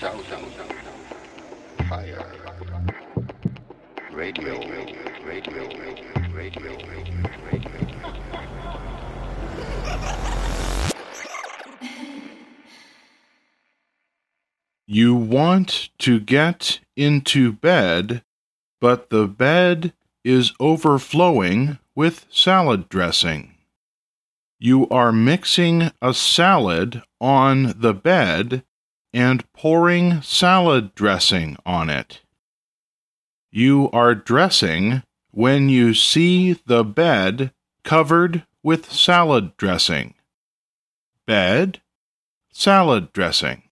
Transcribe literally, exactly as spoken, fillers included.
shouting, fire, radio, radio, radio, radio, radio. You want to get into bed, but the bed is overflowing with salad dressing. You are mixing a salad on the bed and pouring salad dressing on it. You are dressing when you see the bed covered with salad dressing. Bed, salad dressing.